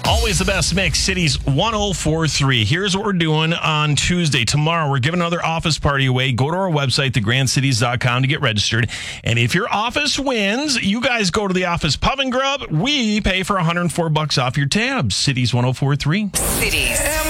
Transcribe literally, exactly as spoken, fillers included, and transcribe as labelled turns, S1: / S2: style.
S1: Always the best mix, Cities one oh four point three. Here's what we're doing on Tuesday. Tomorrow, we're giving another office party away. Go to our website, the grand cities dot com, to get registered. And if your office wins, you guys go to the office pub and grub. We pay for one hundred four bucks off your tabs. Cities one oh four point three.
S2: Cities.